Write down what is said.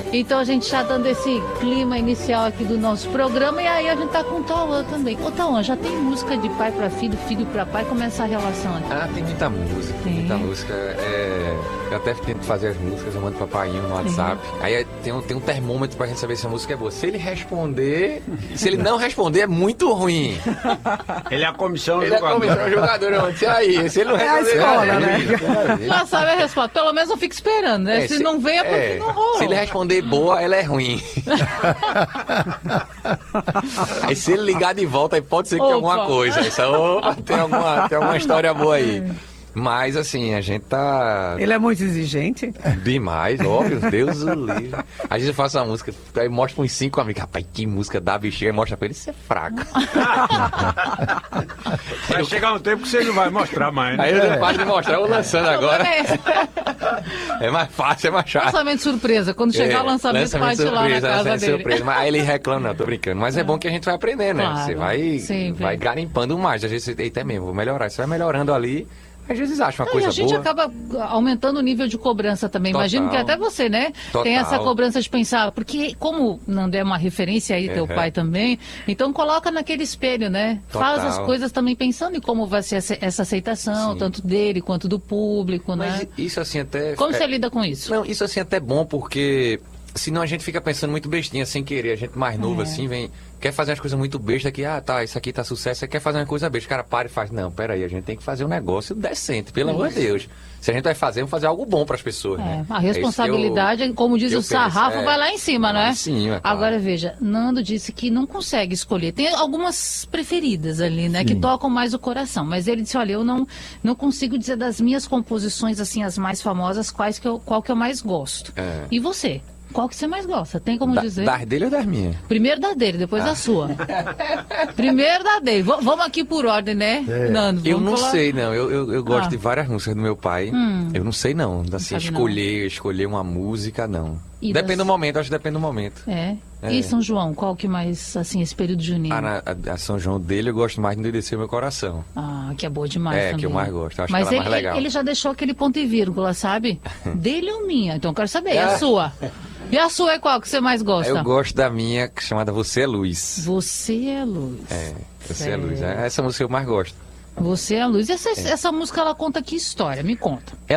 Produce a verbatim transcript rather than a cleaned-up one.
Então a gente tá dando esse clima inicial aqui do nosso programa e aí a gente tá com o Tauan também. Ô Tauan, já tem música de pai pra filho, filho pra pai, como é essa relação aqui? Ah, tem muita música, tem muita música. É... Eu até tento fazer as músicas, eu mando pra painho no WhatsApp. Sim. Aí tem um, tem um termômetro pra gente saber se a música é boa. Se ele responder, se ele não responder, é muito ruim. Ele é a comissão ele jogador. Ele é a comissão jogador, e aí? Se ele não é responder... É a escola, é, né? Já sabe a resposta. Pelo menos eu fico esperando, né? É, se, se não vem é porque é, não rola. Se ele responder boa, ela é ruim. Aí se ele ligar de volta, aí pode ser que opa. tenha alguma coisa. Isso, opa, tem, alguma, tem alguma história boa aí. Mas, assim, a gente tá... Ele é muito exigente? Demais, óbvio, Deus o livre. Às vezes eu faço uma música, aí mostro para uns cinco amigos, rapaz, que música da bexiga, e mostra pra ele, isso é fraco. Vai chegar um tempo que você não vai mostrar mais, né? Aí eu é. paro de mostrar, eu lançando agora. É mais fácil, é mais chato. Lançamento surpresa, quando chegar é, o lançamento, lançamento bate surpresa, lá na casa dele. Surpresa. Mas aí ele reclama, não, tô brincando. Mas é, é bom que a gente vai aprendendo, né? Claro, você vai, vai garimpando mais, às vezes você, eita mesmo, vou melhorar, você vai melhorando ali. Às vezes acha uma não, coisa boa. E a gente boa. acaba aumentando o nível de cobrança também. Total. Imagino que até você, né? Total. Tem essa cobrança de pensar, porque como Nandé é uma referência aí, uhum. teu pai também, então coloca naquele espelho, né? Total. Faz as coisas também pensando em como vai ser essa aceitação, sim. tanto dele quanto do público, mas né? Isso assim até... Como é... você lida com isso? Não, isso assim até é bom, porque senão a gente fica pensando muito bestinha, sem querer. A gente mais novo é. assim, vem... Quer fazer umas coisas muito bestas que, ah, tá, isso aqui tá sucesso, você quer fazer uma coisa besta. O cara para e faz, não, peraí, a gente tem que fazer um negócio decente, pelo amor de Deus. Se a gente vai fazer, vamos fazer algo bom pras pessoas, é, né? A responsabilidade, é eu, como diz o sarrafo, é, vai lá em cima, vai né? Em cima, claro. Agora, veja, Nando disse que não consegue escolher. Tem algumas preferidas ali, né? Sim. Que tocam mais o coração. Mas ele disse, olha, eu não, não consigo dizer das minhas composições, assim, as mais famosas, quais que eu, qual que eu mais gosto. É. E você? Qual que você mais gosta? Tem como da, dizer? Das dele ou das minhas? Primeiro da dele, depois ah. da sua. Primeiro da dele. V vamos aqui por ordem, né, é. Nando? Eu não falar... sei, não. Eu, eu, eu gosto ah. de várias músicas do meu pai. Hum. Eu não sei, não. Assim, não escolher, não. escolher uma música, não. E depende das... do momento, acho que depende do momento. É. é. E São João, qual que mais, assim, esse período junino? Ah, na, a, a São João dele eu gosto mais de Endurecer Meu Coração. Ah, que é boa demais É, também. que eu mais gosto. Acho Mas que ela ele, é mais legal. ele já deixou aquele ponto e vírgula, sabe? Dele ou minha? Então eu quero saber, é. a sua. E a sua é qual que você mais gosta? Eu gosto da minha, chamada Você é Luz. Você é Luz. É, Você é Luz. Essa música eu mais gosto. Você é Luz. E essa, é. essa música, ela conta que história? Me conta.